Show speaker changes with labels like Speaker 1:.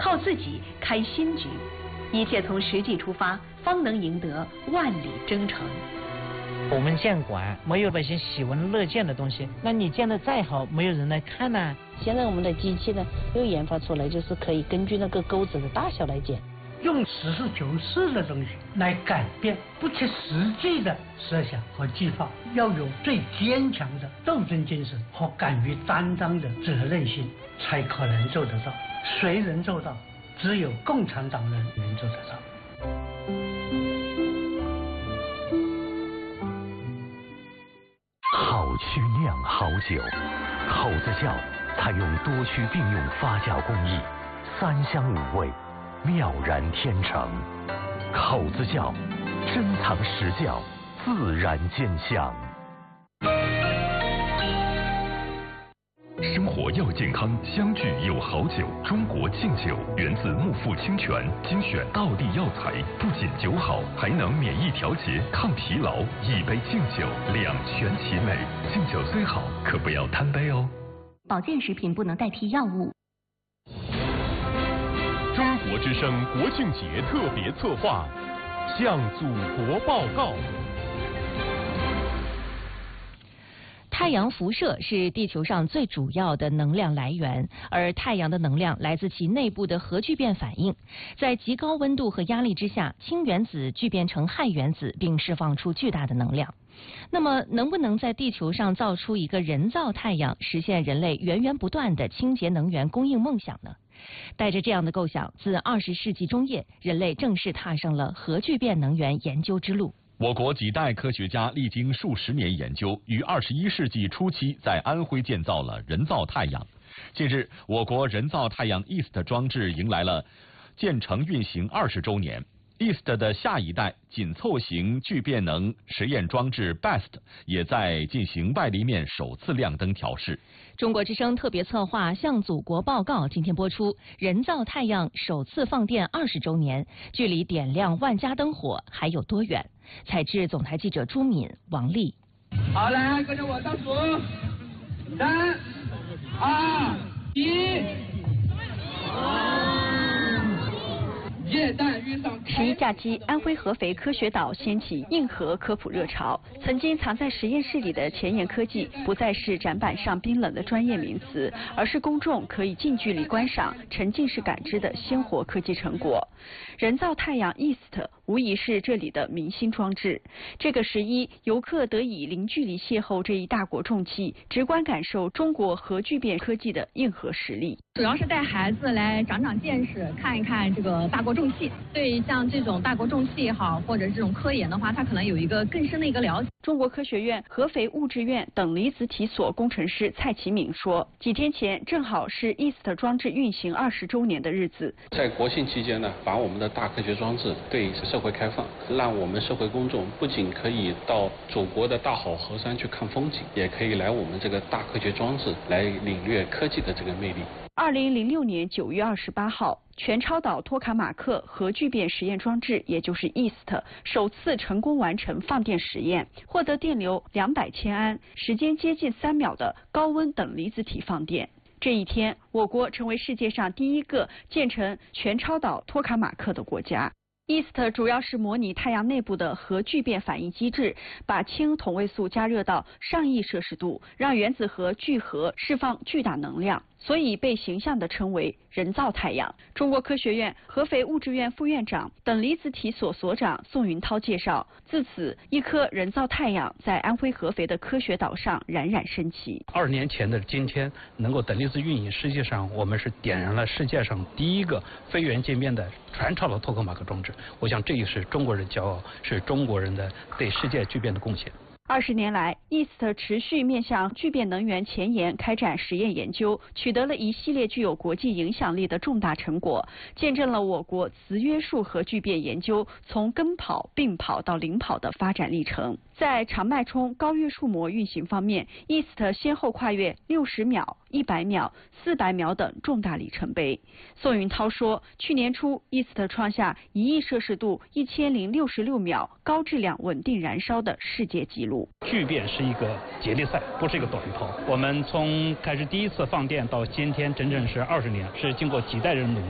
Speaker 1: 靠自己开新局。一切从实际出发，方能赢得万里征程。
Speaker 2: 我们建馆没有那些喜闻乐见的东西，那你建的再好，没有人来看呢。
Speaker 3: 现在我们的机器呢，又研发出来，就是可以根据那个钩子的大小来建。
Speaker 4: 用实事求是的东西来改变不切实际的设想和计划，要有最坚强的斗争精神和敢于担当的责任心，才可能做得到。谁能做到？只有共产党人能做得到。
Speaker 5: 好曲酿好酒，口子窖采用多区并用发酵工艺，3香5味，妙然天成。口子窖珍藏实窖，自然见香。
Speaker 6: 生活要健康，相聚有好酒。中国劲酒源自木富清泉，精选道地药材，不仅酒好，还能免疫调节、抗疲劳。一杯劲酒，两全其美。劲酒虽好，可不要贪杯哦。
Speaker 1: 保健食品不能代替药物。
Speaker 7: 中国之声国庆节特别策划，向祖国报告。
Speaker 8: 太阳辐射是地球上最主要的能量来源，而太阳的能量来自其内部的核聚变反应。在极高温度和压力之下，氢原子聚变成氦原子，并释放出巨大的能量。那么，能不能在地球上造出一个人造太阳，实现人类源源不断的清洁能源供应梦想呢？带着这样的构想，自20世纪中叶，人类正式踏上了核聚变能源研究之路。
Speaker 7: 我国几代科学家历经数十年研究，于21世纪初期在安徽建造了人造太阳。近日，我国人造太阳 EAST 装置迎来了建成运行20周年。EAST 的下一代紧凑型聚变能实验装置 BEST 也在进行外立面首次亮灯调试。
Speaker 8: 中国之声特别策划向祖国报告今天播出，人造太阳首次放电20周年，距离点亮万家灯火还有多远？采制总台记者朱敏、王丽。
Speaker 9: 好，来跟着我倒数，3、2、1。
Speaker 10: 11假期，安徽合肥科学岛掀起硬核科普热潮。曾经藏在实验室里的前沿科技，不再是展板上冰冷的专业名词，而是公众可以近距离观赏、沉浸式感知的鲜活科技成果。人造太阳 EAST 无疑是这里的明星装置。这个11，游客得以零距离邂逅这一大国重器，直观感受中国核聚变科技的硬核实力。
Speaker 11: 主要是带孩子来长长见识，看一看这个大国重器。对像这种大国重器也好，或者这种科研的话，他可能有一个更深的一个了解。
Speaker 10: 中国科学院合肥物质院等离子体所工程师蔡启敏说，几天前正好是 EAST 装置运行20周年的日子。
Speaker 12: 在国庆期间呢，把我们的大科学装置对社会开放，让我们社会公众不仅可以到祖国的大好河山去看风景，也可以来我们这个大科学装置来领略科技的这个魅力。
Speaker 10: 2006年9月28号，全超岛托卡马克核聚变实验装置，也就是 EAST 首次成功完成放电实验，获得电流200千安，时间接近3秒的高温等离子体放电。这一天，我国成为世界上第一个建成全超岛托卡马克的国家。EAST 主要是模拟太阳内部的核聚变反应机制，把氢同位素加热到上亿摄氏度，让原子核聚合，释放巨大能量，所以被形象地称为人造太阳。中国科学院合肥物质院副院长、等离子体所所长宋云涛介绍，自此一颗人造太阳在安徽合肥的科学岛上冉冉升起。
Speaker 13: 20年前的今天，能够等离子运行，实际上我们是点燃了世界上第一个非源渐变的全超岛托克马克装置。我想这也是中国人骄傲，是中国人的对世界巨变的贡献。
Speaker 10: 20年来 ，EAST 持续面向聚变能源前沿开展实验研究，取得了一系列具有国际影响力的重大成果，见证了我国磁约束核聚变研究从跟跑、并跑到领跑的发展历程。在长脉冲高约束膜运行方面 ，EAST 先后跨越60秒、100秒、400秒等重大里程碑。宋云涛说，去年初 EAST 创下1亿摄氏度1066秒高质量稳定燃烧的世界纪录。
Speaker 13: 聚变是一个接力赛，不是一个短跑。我们从开始第一次放电到今天，整整是20年，是经过几代人努力。